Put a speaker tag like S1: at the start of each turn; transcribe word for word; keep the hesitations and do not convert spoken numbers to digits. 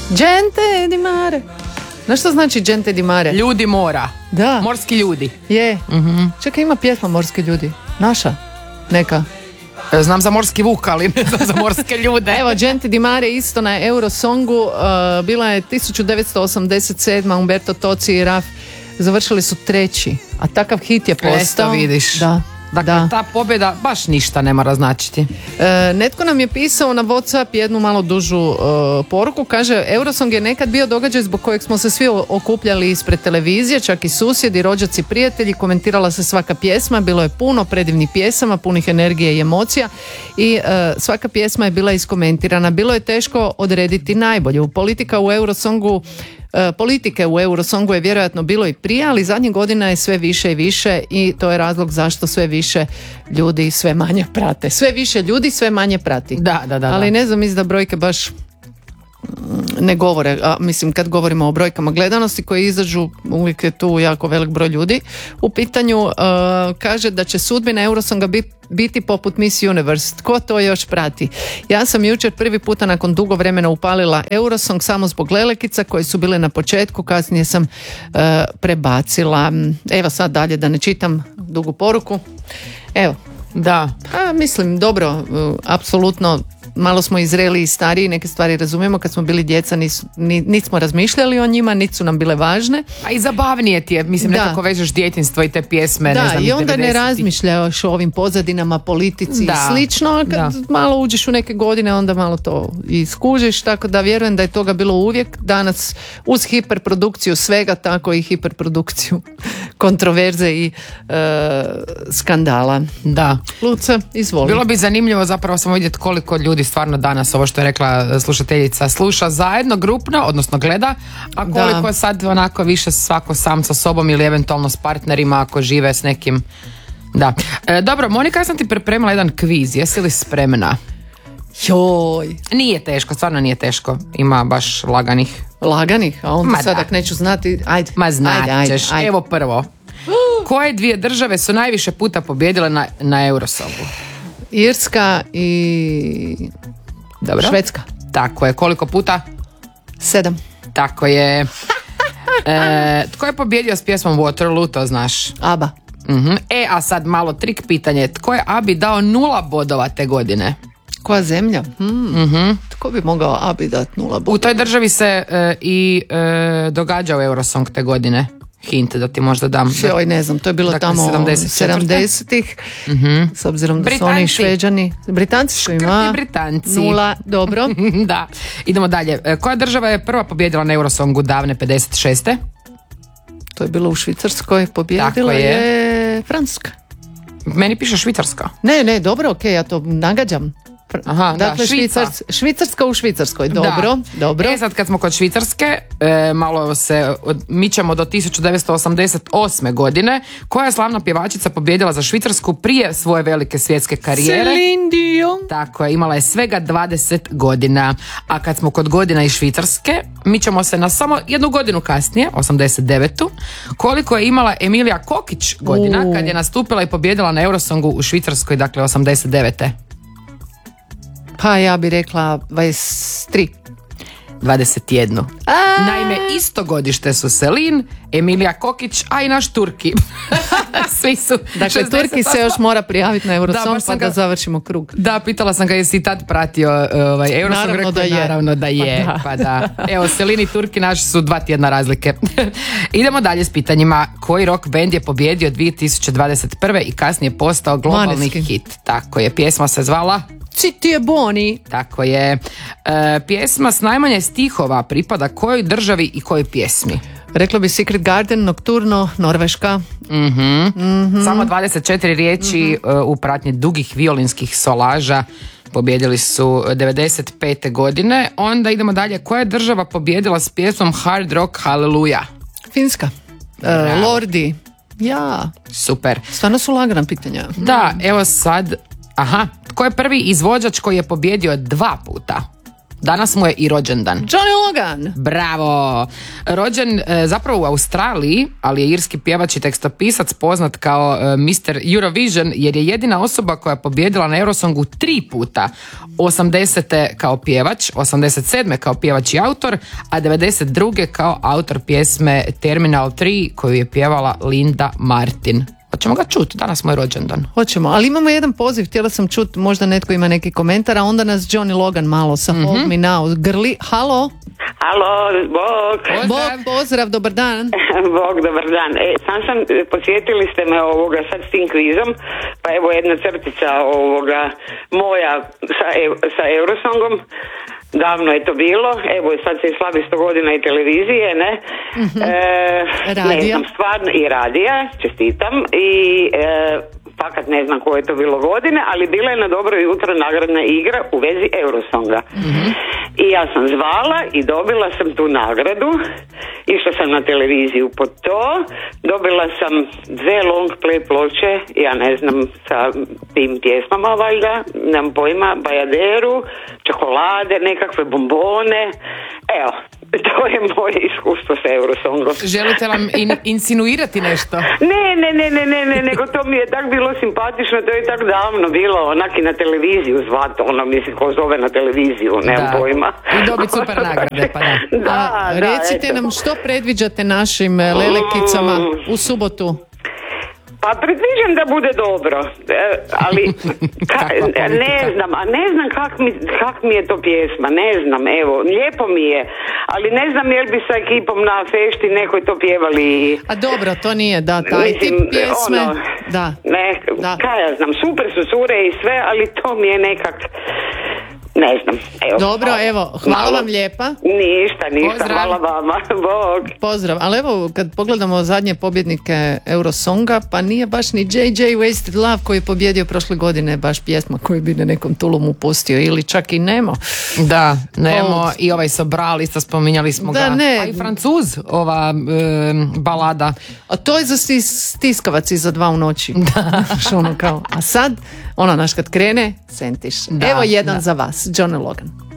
S1: Gente di mare. Znaš što znači gente di mare?
S2: Ljudi mora.
S1: Da.
S2: Morski ljudi.
S1: Je.
S2: Mm-hmm.
S1: Čekaj, ima pjesma Morski ljudi. Naša? Neka.
S2: Znam za morski vuk, ali ne znam za morske ljude.
S1: Evo, Gente di mare isto na Eurosongu. Uh, bila je tisuću devetsto osamdeset sedma. Umberto Tozzi i Raf završili su treći. A takav hit je postao.
S2: Eto vidiš.
S1: Da.
S2: Dakle,
S1: da.
S2: ta pobjeda baš ništa ne mora značiti.
S1: E, netko nam je pisao na WhatsApp jednu malo dužu e, poruku. Kaže, Eurosong je nekad bio događaj zbog kojeg smo se svi okupljali ispred televizije, čak i susjedi, rođaci, prijatelji. Komentirala se svaka pjesma, bilo je puno predivnih pjesama, punih energije i emocija i e, svaka pjesma je bila iskomentirana. Bilo je teško odrediti najbolju. Politika u Eurosongu Politike u Eurosongu je vjerojatno bilo i prije, ali zadnjih godina je sve više i više i to je razlog zašto sve više ljudi sve manje prate. Sve više ljudi sve manje prati.
S2: Da, da, da.
S1: Ali
S2: da.
S1: ne znam, mislim da brojke baš ne govore, a mislim kad govorimo o brojkama gledanosti koje izađu, uvijek je tu jako velik broj ljudi u pitanju. Uh, kaže da će sudbina Eurosonga biti biti poput Miss Universe. Tko to još prati? Ja sam jučer prvi puta nakon dugo vremena upalila Eurosong samo zbog lelekica koje su bile na početku, kasnije sam uh, prebacila. Evo sad dalje da ne čitam dugu poruku. Evo.
S2: Da.
S1: A, mislim, dobro, uh, apsolutno malo smo izreli i stariji, neke stvari razumijemo, kad smo bili djeca nis, ni, nit smo razmišljali o njima, nit su nam bile važne.
S2: A i zabavnije ti je, mislim, da. Nekako vežeš djetinstvo i te pjesme.
S1: Da,
S2: ne znam,
S1: i onda
S2: devedesetih.
S1: ne razmišljaš o ovim pozadinama, politici
S2: da.
S1: i slično, a kad da. malo uđeš u neke godine, onda malo to i skužiš, tako da vjerujem da je toga bilo uvijek. Danas uz hiperprodukciju svega, tako i hiperprodukciju kontroverze i e, skandala.
S2: Da.
S1: Luce, izvoli.
S2: Bilo bi zanimljivo zapravo samo vidjeti koliko ljudi stvarno danas, ovo što je rekla slušateljica, sluša zajedno grupno, odnosno gleda, a koliko da. sad onako više svako sam sa sobom ili eventualno s partnerima ako žive s nekim. Da. E, dobro, Monika, ja sam ti pripremila jedan kviz, jesi li spremna?
S1: Joj.
S2: Nije teško, stvarno nije teško, ima baš laganih.
S1: Laganih? A onda
S2: Ma
S1: sad
S2: da.
S1: ak neću znati, ajde.
S2: Ma značeš,
S1: ajde, ajde, ajde.
S2: Evo prvo. Koje dvije države su najviše puta pobjedile na, na Eurosongu?
S1: Irska i
S2: Dobro.
S1: Švedska.
S2: Tako je, koliko puta?
S1: Sedam.
S2: Tako je. E, tko je pobjedio s pjesmom Waterloo, to znaš?
S1: ABBA.
S2: Uh-huh. E, a sad malo trik pitanje. Tko je ABBI dao nula bodova te godine?
S1: Koja zemlja? Hmm.
S2: Uh-huh.
S1: Tko bi mogao ABBI dati nula bodova?
S2: U toj državi se e, i e, događao Eurosong te godine. Hint da ti možda dam.
S1: Joj, ne znam, to je bilo
S2: dakle,
S1: tamo sedamdesetih uh-huh. S obzirom da Britanci. Su oni Šveđani. Britanci su ima.
S2: Britanci.
S1: Nula, dobro.
S2: Da. Idemo dalje. E, koja država je prva pobjedila na Eurosongu davne pedeset šeste?
S1: To je bilo u Švicarskoj. Pobjedila je. je Francuska.
S2: Meni piše Švicarska.
S1: Ne, ne, dobro, ok, ja to nagađam.
S2: Aha,
S1: dakle,
S2: da, Švica.
S1: Švicarska, Švicarska u Švicarskoj, dobro,
S2: da.
S1: dobro.
S2: E sad kad smo kod Švicarske, e, malo se mičemo do tisuću devetsto osamdeset osme godine, koja je slavna pjevačica pobjedila za Švicarsku prije svoje velike svjetske karijere.
S1: Celine Dion.
S2: Tako je, imala je svega dvadeset godina. A kad smo kod godina iz Švicarske, mičemo se na samo jednu godinu kasnije, osamdeset devetu Koliko je imala Emilija Kokić godina uh. kad je nastupila i pobjedila na Eurosongu u Švicarskoj, dakle osamdeset devete
S1: Pa ja bi rekla dvadeset tri
S2: dvadeset jedan A... Naime, isto godište su Celine, Emilija Kokić, a i naš Turki. Svi su.
S1: Dakle, Turki se još mora prijaviti na Eurosong, da, pa ga... da završimo krug.
S2: Da, pitala sam ga jesi tad pratio ovaj, Eurosong.
S1: Naravno
S2: rekao,
S1: da je.
S2: Naravno da je. Pa da. Pa da. Evo, Celine i Turki naši su dva tjedna razlike. Idemo dalje s pitanjima. Koji rock band je pobjedio dvije tisuće dvadeset prve i kasnije postao globalni Maneskin. Hit? Tako je, pjesma se zvala
S1: Citi je Boni.
S2: Tako je. E, pjesma s najmanje stihova pripada kojoj državi i kojoj pjesmi?
S1: Rekla bi Secret Garden, Nocturno, Norveška.
S2: Mm-hmm. Mm-hmm. Samo dvadeset četiri riječi mm-hmm. u pratnji dugih violinskih solaža. Pobjedili su devedeset pete godine. Onda idemo dalje. Koja je država pobjedila s pjesmom Hard Rock Hallelujah?
S1: Finska. Uh, Lordi. Ja.
S2: Super.
S1: Stvarno su lagana pitanja.
S2: Da, evo sad. Aha. Tko je prvi izvođač koji je pobjedio dva puta? Danas mu je i rođendan.
S1: Johnny Logan.
S2: Bravo! Rođen e, zapravo u Australiji, ali je irski pjevač i tekstopisac poznat kao e, mister Eurovision, jer je jedina osoba koja je pobijedila na Eurosongu tri puta. osamdesete kao pjevač, osamdeset sedme kao pjevač i autor, a devedeset druge kao autor pjesme Terminal tri koju je pjevala Linda Martin. Hoćemo ga čuti, danas moj rođendan.
S1: Hoćemo, ali imamo jedan poziv, htjela sam čuti, možda netko ima neki komentar, a onda nas Johnny Logan malo sa mm-hmm. Hold Me Now grli. Halo?
S3: Halo, Bog.
S1: Pozdrav. Bog, pozdrav, dobar dan.
S3: Bog, dobar dan. E, sam sam, posjetili ste me ovoga sad s tim kvizom, pa evo jedna crtica ovoga moja sa, sa Eurosongom. Davno je to bilo, evo sad se slavi sto godina i televizije, ne? Mm-hmm. E, ne znam, stvarno i radija, čestitam i e, fakat ne znam koje je to bilo godine, ali bila je na Dobro jutro nagradna igra u vezi Eurosonga. Mm-hmm. I ja sam zvala i dobila sam tu nagradu, išla sam na televiziju po to, dobila sam dve long play ploče, ja ne znam, sa tim pjesmama valjda, nemam pojma, bajaderu, čokolade, nekakve bombone, evo, to je moje iskustvo sa Eurosongom.
S2: Želite vam in, insinuirati nešto?
S3: Ne, ne, ne, ne, ne, ne, nego to mi je tak bilo simpatično, to je tak davno bilo, onak i na televiziju zvat, ono mislim ko zove na televiziju, nemam
S2: da.
S3: pojma.
S2: I dobiti super nagrade, pa da.
S3: da,
S1: A,
S3: da
S1: recite
S3: eto.
S1: nam što predviđate našim lelekicama u subotu?
S3: Pa predviđam da bude dobro, e, ali ka, ne znam, a ne znam kak mi, kak mi je to pjesma, ne znam, evo, lijepo mi je, ali ne znam jel bi sa ekipom na fešti nekoj to pjevali.
S1: A dobro, to nije, da, taj tip pjesme,
S3: ono,
S1: da.
S3: Ne,
S1: da.
S3: Kaj ja znam, super su cure i sve, ali to mi je nekak... Ne znam, evo.
S1: Dobro, evo, hvala
S3: malo.
S1: Vam lijepa.
S3: Ništa, ništa,
S2: Pozdrav.
S3: hvala vama, Bog.
S1: Pozdrav, ali evo, kad pogledamo zadnje pobjednike Eurosonga, pa nije baš ni J J Wasted Love koji je pobjedio prošle godine, baš pjesma koju bi na nekom Tulumu pustio, ili čak i Nemo.
S2: Da, Nemo
S1: Old.
S2: i ovaj Sobral, isto spominjali smo
S1: Da,
S2: ga.
S1: ne.
S2: Pa i Francuz, ova e, balada.
S1: A to je za stis, stiskavac iza dva u noći. ono kao, a sad, ono naš kad krene, sentiš.
S2: Da,
S1: Evo jedan
S2: da.
S1: za vas, Johnny Logan.